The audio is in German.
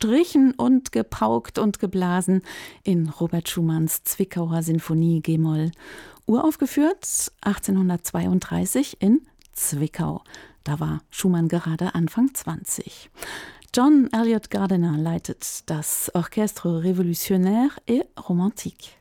gestrichen und gepaukt und geblasen in Robert Schumanns Zwickauer Sinfonie G-Moll. Uraufgeführt 1832 in Zwickau. Da war Schumann gerade Anfang 20. John Eliot Gardiner leitet das Orchestre Révolutionnaire et Romantique.